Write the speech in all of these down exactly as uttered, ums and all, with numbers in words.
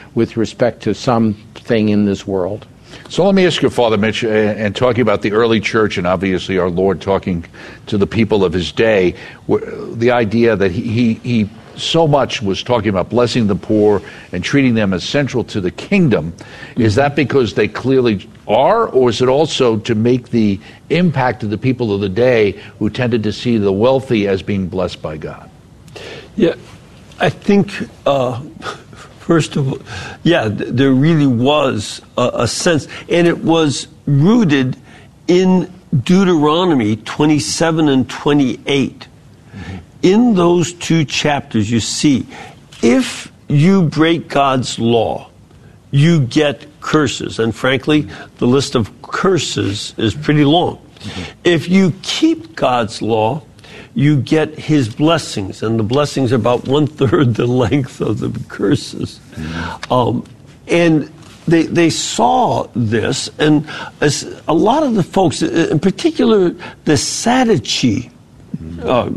with respect to something in this world. So let me ask you, Father Mitch, and talking about the early church and obviously our Lord talking to the people of his day, the idea that he, he, he so much was talking about blessing the poor and treating them as central to the kingdom. Mm-hmm. Is that because they clearly are, or is it also to make the impact of the people of the day who tended to see the wealthy as being blessed by God? Yeah, I think... Uh, First of all, yeah, there really was a, a sense, and it was rooted in Deuteronomy twenty-seven and twenty-eight. Mm-hmm. In those two chapters, you see, if you break God's law, you get curses. And frankly, the list of curses is pretty long. Mm-hmm. If you keep God's law, you get his blessings, and the blessings are about one-third the length of the curses. Mm-hmm. Um, and they they saw this, and as a lot of the folks, in particular the Sadducee uh,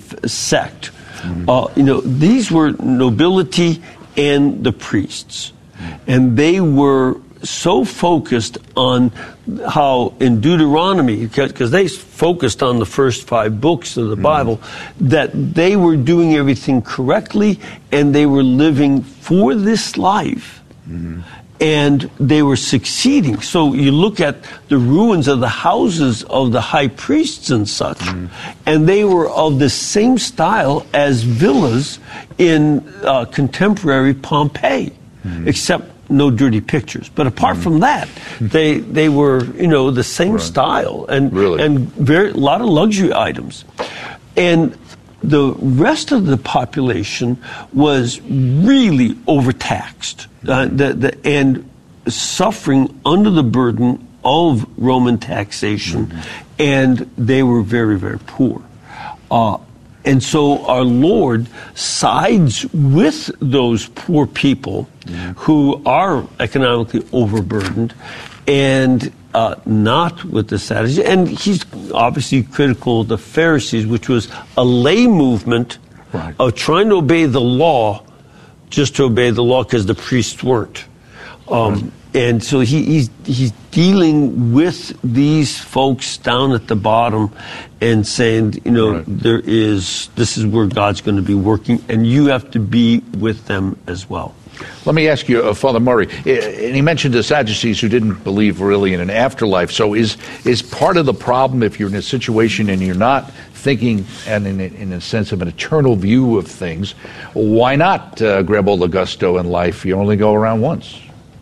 sect, mm-hmm. uh, you know, these were nobility and the priests, mm-hmm. and they were so focused on how in Deuteronomy, because they focused on the first five books of the mm-hmm. Bible, that they were doing everything correctly and they were living for this life. Mm-hmm. And they were succeeding. So you look at the ruins of the houses of the high priests and such, mm-hmm. and they were of the same style as villas in uh, contemporary Pompeii, mm-hmm. except no dirty pictures. But apart mm. from that, they they were, you know, the same right. style and really? and very a lot of luxury items. And the rest of the population was really overtaxed uh, the, the, and suffering under the burden of Roman taxation, mm-hmm. and they were very, very poor. Uh, And so our Lord sides with those poor people mm-hmm. who are economically overburdened and uh, not with the Sadducees. And he's obviously critical of the Pharisees, which was a lay movement right. of trying to obey the law just to obey the law because the priests weren't. Um, right. And so he, he's he's dealing with these folks down at the bottom and saying, you know, right. there is, this is where God's going to be working, and you have to be with them as well. Let me ask you, uh, Father Murray, and he mentioned the Sadducees who didn't believe really in an afterlife. So is is part of the problem if you're in a situation and you're not thinking and in a, in a sense of an eternal view of things, why not uh, grab all the gusto in life? You only go around once.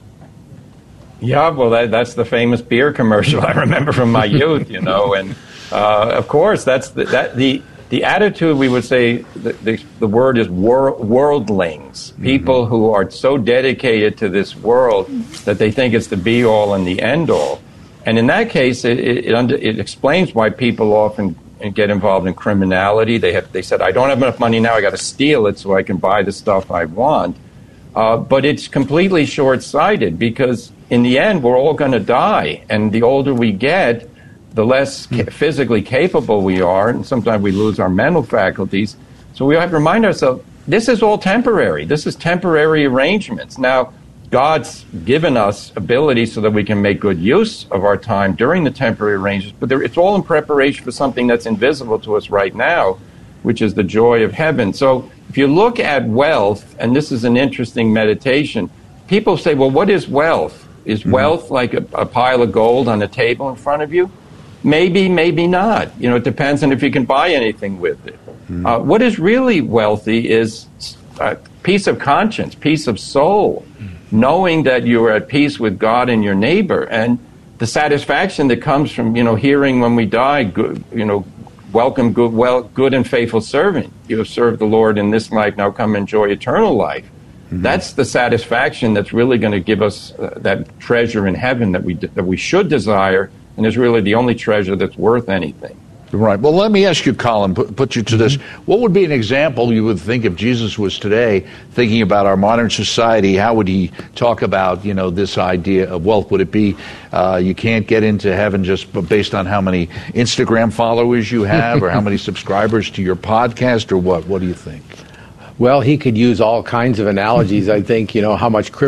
Yeah, well, that, that's the famous beer commercial I remember from my youth, you know, and uh, of course, that's the, that the the attitude. We would say the the, the word is wor- worldlings, mm-hmm. people who are so dedicated to this world that they think it's the be all and the end all. And in that case, it it, it, under, it explains why people often get involved in criminality. They have they said, I don't have enough money now, I got to steal it so I can buy the stuff I want. Uh, but it's completely short-sighted because in the end, we're all going to die. And the older we get, the less ca- physically capable we are. And sometimes we lose our mental faculties. So we have to remind ourselves, this is all temporary. This is temporary arrangements. Now, God's given us ability so that we can make good use of our time during the temporary arrangements. But there, it's all in preparation for something that's invisible to us right now, which is the joy of heaven. So if you look at wealth, and this is an interesting meditation, people say, well, what is wealth? Is mm-hmm. wealth like a, a pile of gold on a table in front of you? Maybe, maybe not. You know, it depends on if you can buy anything with it. Mm-hmm. Uh, what is really wealthy is uh, peace of conscience, peace of soul, mm-hmm. knowing that you are at peace with God and your neighbor, and the satisfaction that comes from, you know, hearing when we die, good, you know, welcome, good, well, good and faithful servant. You have served the Lord in this life, now come enjoy eternal life. Mm-hmm. That's the satisfaction that's really going to give us uh, that treasure in heaven that we that we should desire, and is really the only treasure that's worth anything. Right. Well, let me ask you, Colin, put, put you to mm-hmm. this. What would be an example you would think if Jesus was today thinking about our modern society? How would he talk about, you know, this idea of wealth? Would it be uh, you can't get into heaven just based on how many Instagram followers you have or how many subscribers to your podcast, or what? What do you think? Well, he could use all kinds of analogies. I think, you know, how much